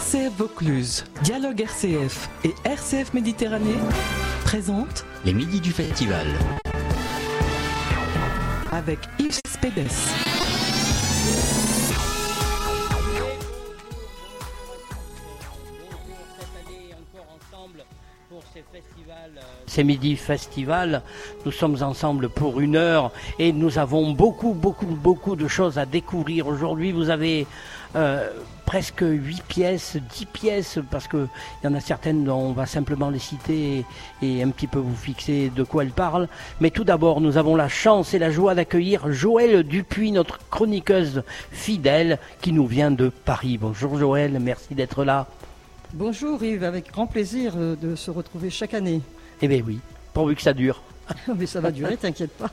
RCF Vaucluse, Dialogue RCF et RCF Méditerranée présentent les Midis du Festival avec Yves Spédès. Ces Midis Festival, nous sommes ensemble pour 1 heure et nous avons beaucoup de choses à découvrir. Aujourd'hui, vous avez presque 8 pièces, 10 pièces, parce qu'il y en a certaines dont on va simplement les citer et un petit peu vous fixer de quoi elles parlent. Mais tout d'abord, nous avons la chance et la joie d'accueillir Joëlle Dupuis, notre chroniqueuse fidèle qui nous vient de Paris. Bonjour Joëlle, merci d'être là. Bonjour Yves, avec grand plaisir de se retrouver chaque année. Eh bien oui, pourvu que ça dure. Mais ça va durer, t'inquiète pas.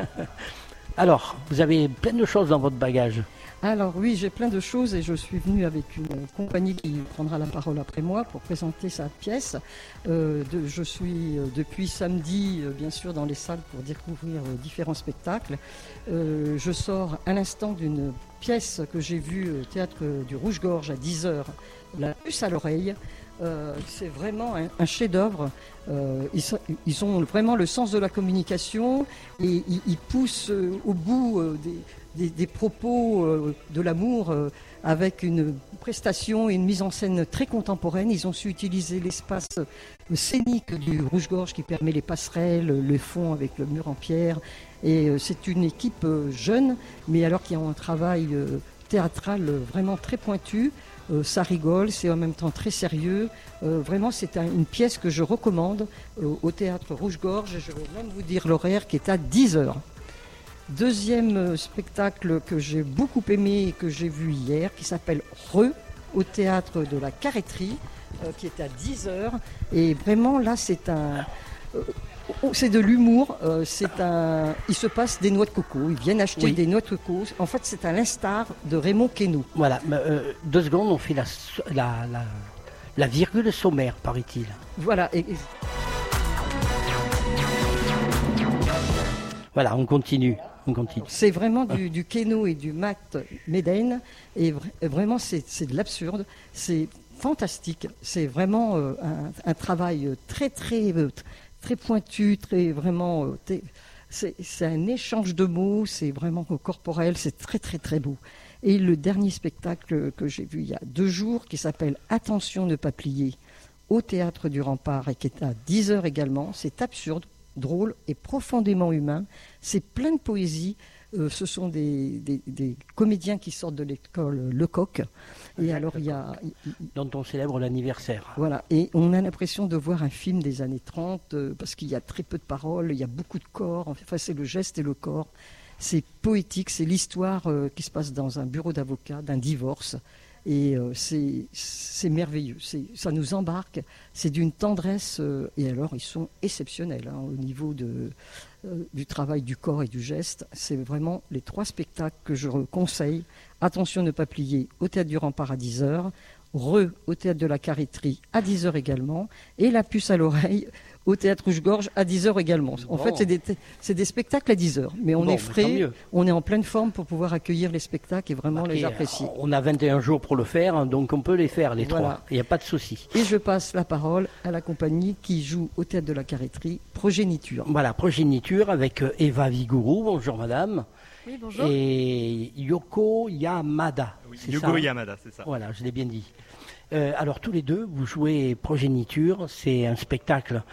Alors, vous avez plein de choses dans votre bagage. Alors oui, j'ai plein de choses et je suis venue avec une compagnie qui prendra la parole après moi pour présenter sa pièce. Je suis depuis samedi, bien sûr, dans les salles pour découvrir différents spectacles. Je sors à l'instant d'une pièce que j'ai vue au Théâtre du Rouge-Gorge à 10h, La puce à l'oreille. C'est vraiment un chef-d'œuvre. Ils ont vraiment le sens de la communication et ils poussent au bout des propos de l'amour avec une prestation et une mise en scène très contemporaine. Ils ont su utiliser l'espace scénique du Rouge-Gorge qui permet les passerelles, le fond avec le mur en pierre. Et c'est une équipe jeune, mais alors qui a un travail théâtral vraiment très pointu. Ça rigole, c'est en même temps très sérieux. Vraiment, c'est une pièce que je recommande au Théâtre Rouge-Gorge. Je vais même vous dire l'horaire qui est à 10h. Deuxième spectacle que j'ai beaucoup aimé et que j'ai vu hier, qui s'appelle Re, au Théâtre de la Carretterie, qui est à 10h. Et vraiment, là, c'est de l'humour, il se passe des noix de coco, ils viennent acheter des noix de coco. En fait, c'est à l'instar de Raymond Queneau. Voilà, 2 secondes, on fait la virgule sommaire, paraît-il. Voilà. Voilà, on continue. C'est vraiment du Queneau et du Matt Méden, et vraiment, c'est de l'absurde, c'est fantastique, c'est vraiment un travail très pointu, c'est un échange de mots, c'est vraiment corporel, c'est très beau. Et le dernier spectacle que j'ai vu il y a 2 jours, qui s'appelle Attention ne pas plier, au Théâtre du Rempart, et qui est à 10h également, c'est absurde, drôle et profondément humain, c'est plein de poésie. Ce sont des comédiens qui sortent de l'école Lecoq. Et alors dont on célèbre l'anniversaire. Voilà, et on a l'impression de voir un film des années 30, parce qu'il y a très peu de paroles, il y a beaucoup de corps, enfin c'est le geste et le corps. C'est poétique, c'est l'histoire qui se passe dans un bureau d'avocat, d'un divorce. Et c'est merveilleux, ça nous embarque, c'est d'une tendresse, et alors ils sont exceptionnels au niveau du travail du corps et du geste. C'est vraiment les 3 spectacles que je conseille. Attention ne pas plier au Théâtre du Rempart à 10h, Re au Théâtre de la Carretterie à 10h également, et La puce à l'oreille au Théâtre Rouge-Gorge à 10h également. En fait, c'est des spectacles à 10h, mais on est frais, on est en pleine forme pour pouvoir accueillir les spectacles et vraiment les apprécier. On a 21 jours pour le faire, donc on peut les faire, les 3. Il n'y a pas de souci. Et je passe la parole à la compagnie qui joue au Théâtre de la Carretterie, Progéniture. Voilà, Progéniture avec Eva Vigourou. Bonjour madame. Oui, bonjour. Et Yoko Yamada. Oui, c'est Yoko ça, Yamada, c'est ça. Voilà, je l'ai bien dit. Alors tous les deux, vous jouez Progéniture, c'est un spectacle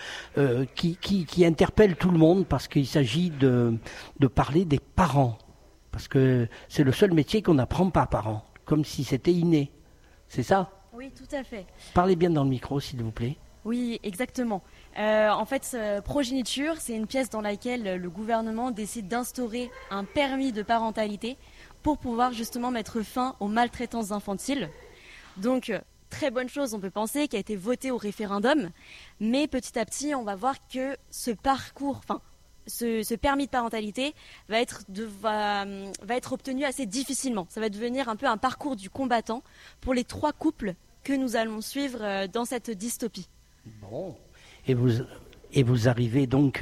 qui interpelle tout le monde parce qu'il s'agit de parler des parents. Parce que c'est le seul métier qu'on n'apprend pas par an, comme si c'était inné. C'est ça ? Oui, tout à fait. Parlez bien dans le micro, s'il vous plaît. Oui, exactement. En fait, Progéniture, c'est une pièce dans laquelle le gouvernement décide d'instaurer un permis de parentalité pour pouvoir justement mettre fin aux maltraitances infantiles. Donc, très bonne chose, on peut penser, qui a été votée au référendum. Mais petit à petit, on va voir que ce parcours, ce permis de parentalité va être obtenu assez difficilement. Ça va devenir un peu un parcours du combattant pour les 3 couples que nous allons suivre dans cette dystopie. Bon. Et vous arrivez donc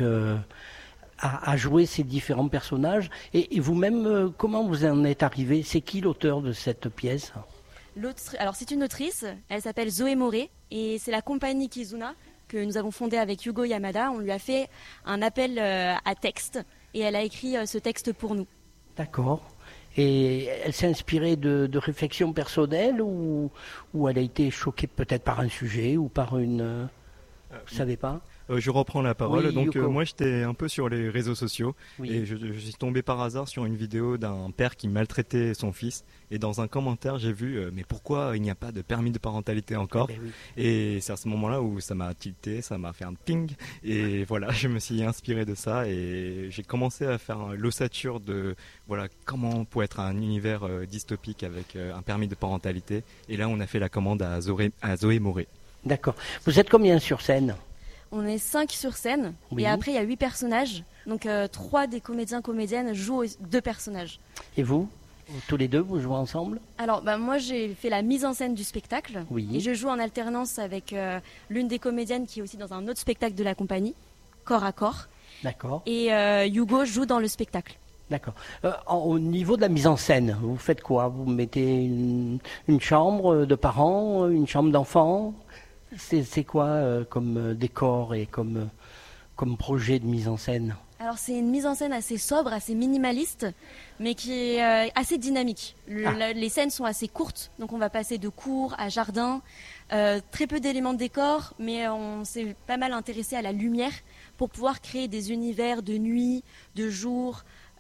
à jouer ces différents personnages. Et vous-même, comment vous en êtes arrivé ? C'est qui l'auteur de cette pièce ? Alors c'est une autrice, elle s'appelle Zoé Moré et c'est la compagnie Kizuna que nous avons fondée avec Yugo Yamada. On lui a fait un appel à texte et elle a écrit ce texte pour nous. D'accord. Et elle s'est inspirée de réflexions personnelles ou elle a été choquée peut-être par un sujet ou par une... Vous savez pas? Je reprends la parole. Oui, donc Yuko. moi j'étais un peu sur les réseaux sociaux et je suis tombé par hasard sur une vidéo d'un père qui maltraitait son fils et dans un commentaire j'ai vu mais pourquoi il n'y a pas de permis de parentalité encore? Oui. Et c'est à ce moment-là où ça m'a tilté, ça m'a fait un ping et voilà, je me suis inspiré de ça et j'ai commencé à faire l'ossature de voilà comment peut être un univers dystopique avec un permis de parentalité et là on a fait la commande à Zoé Moré. D'accord. Vous êtes combien sur scène? On est 5 sur scène Oui. et après il y a 8 personnages. Donc 3 des comédiens-comédiennes jouent 2 personnages. Et vous? Tous les deux, vous jouez ensemble? Alors moi j'ai fait la mise en scène du spectacle Oui. et je joue en alternance avec l'une des comédiennes qui est aussi dans un autre spectacle de la compagnie, Corps à Corps. D'accord. Et Yugo joue dans le spectacle. D'accord. Au niveau de la mise en scène, vous faites quoi? Vous mettez une chambre de parents, une chambre d'enfants? C'est quoi comme décor et comme projet de mise en scène? Alors c'est une mise en scène assez sobre, assez minimaliste, mais qui est assez dynamique. Les scènes sont assez courtes, donc on va passer de cours à jardin. Très peu d'éléments de décor, mais on s'est pas mal intéressé à la lumière pour pouvoir créer des univers de nuit, de jour,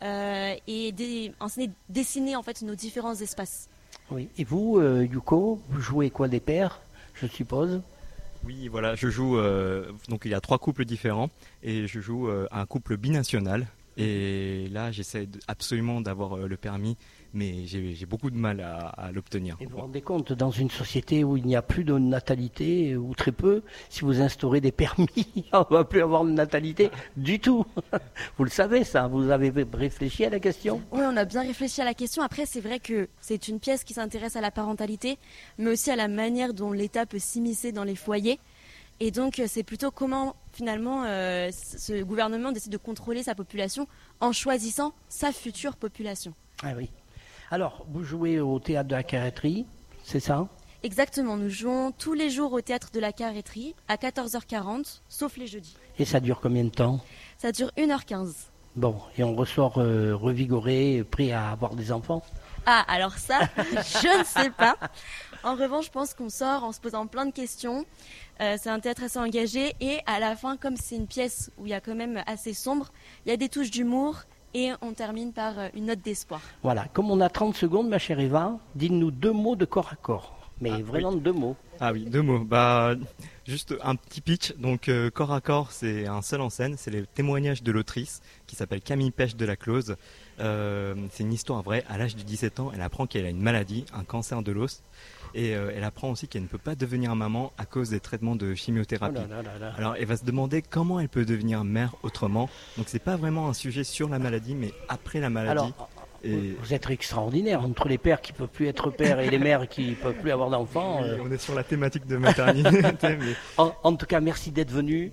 et dessiner en fait nos différents espaces. Oui. Et vous, Yuko, vous jouez quoi, des pères, je suppose? Oui, voilà, je joue. Donc il y a 3 couples différents et je joue un couple binational. Et là, j'essaie absolument d'avoir le permis, mais j'ai beaucoup de mal à l'obtenir. Et vous vous rendez compte, dans une société où il n'y a plus de natalité, ou très peu, si vous instaurez des permis, on ne va plus avoir de natalité du tout. Vous le savez, ça? Vous avez réfléchi à la question? Oui, on a bien réfléchi à la question. Après, c'est vrai que c'est une pièce qui s'intéresse à la parentalité, mais aussi à la manière dont l'État peut s'immiscer dans les foyers. Et donc, c'est plutôt comment, finalement, ce gouvernement décide de contrôler sa population en choisissant sa future population. Ah oui. Alors, vous jouez au théâtre de la Carrêterie, c'est ça? Exactement, nous jouons tous les jours au théâtre de la Carrêterie à 14h40, sauf les jeudis. Et ça dure combien de temps? Ça dure 1h15. Bon, et on ressort revigoré, prêt à avoir des enfants? Ah, alors ça, je ne sais pas. En revanche, je pense qu'on sort en se posant plein de questions. C'est un théâtre assez engagé et à la fin, comme c'est une pièce où il y a quand même assez sombre, il y a des touches d'humour et on termine par une note d'espoir. Voilà, comme on a 30 secondes, ma chère Eva, dites-nous 2 mots de corps à corps. Mais vraiment oui. 2 mots. Ah oui, 2 mots. Juste un petit pitch. Donc, Corps à Corps, c'est un seul en scène. C'est les témoignages de l'autrice qui s'appelle Camille Pêche de la Close. C'est une histoire vraie. À l'âge de 17 ans, elle apprend qu'elle a une maladie, un cancer de l'os. Et elle apprend aussi qu'elle ne peut pas devenir maman à cause des traitements de chimiothérapie. Oh là là là. Alors, elle va se demander comment elle peut devenir mère autrement. Donc, c'est pas vraiment un sujet sur la maladie, mais après la maladie. Alors, vous êtes extraordinaire entre les pères qui ne peuvent plus être pères et les mères qui ne peuvent plus avoir d'enfants. Oui, on est sur la thématique de maternité. Mais... En tout cas, merci d'être venu.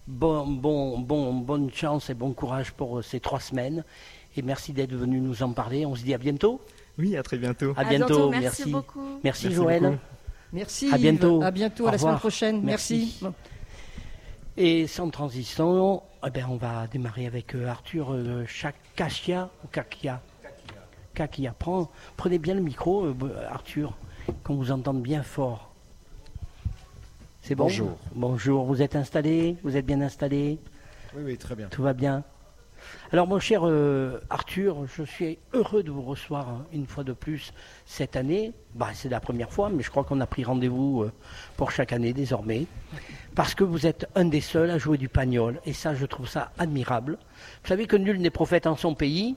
Bonne chance et bon courage pour ces 3 semaines. Et merci d'être venu nous en parler. On se dit à bientôt. Oui, à très bientôt. À bientôt. Merci beaucoup. Merci Joël. Beaucoup. Merci. À bientôt. À bientôt, Au à la semaine revoir. prochaine. Merci. Et sans transition, on va démarrer avec Arthur Kakia ou Kakia. Kakia. Prenez bien le micro, Arthur, qu'on vous entende bien fort. C'est bon? Bonjour. Bonjour, vous êtes installé? Vous êtes bien installé? Oui, très bien. Tout va bien? Alors mon cher Arthur, je suis heureux de vous recevoir une fois de plus cette année. C'est la première fois, mais je crois qu'on a pris rendez-vous pour chaque année désormais. Parce que vous êtes un des seuls à jouer du pagnol. Et ça, je trouve ça admirable. Vous savez que nul n'est prophète en son pays.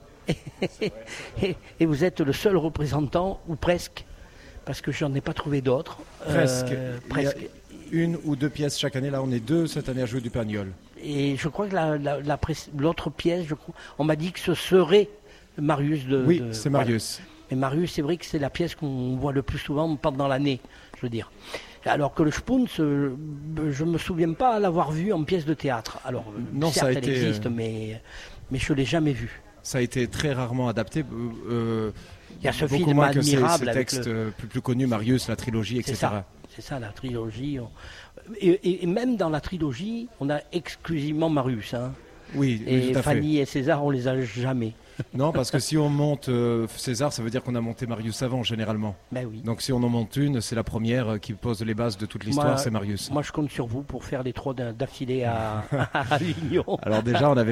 Et vous êtes le seul représentant, ou presque, parce que je n'en ai pas trouvé d'autres. Presque. Presque. Il y a 1 ou 2 pièces chaque année. Là, on est 2 cette année à jouer du pagnol. Et je crois que l'autre pièce, on m'a dit que ce serait Marius. Oui, c'est Marius. Voilà. Mais Marius, c'est vrai que c'est la pièce qu'on voit le plus souvent pendant l'année, je veux dire. Alors que le Spoons, je ne me souviens pas l'avoir vu en pièce de théâtre. Alors, non, certes, elle existe, mais je ne l'ai jamais vue. Ça a été très rarement adapté. Il y a ce Beaucoup film moins que ces admirable avec textes plus connus, Marius, la trilogie, C'est etc. ça. C'est ça la trilogie. Et même dans la trilogie, on a exclusivement Marius. Hein. Oui, Et tout à fait. Fanny et César, on les a jamais. Non, parce que si on monte César, ça veut dire qu'on a monté Marius avant, généralement. Ben oui. Donc si on en monte une, c'est la première qui pose les bases de toute l'histoire, Moi- c'est Marius. Moi, je compte sur vous pour faire les 3 d'affilée à Avignon. Alors déjà, on avait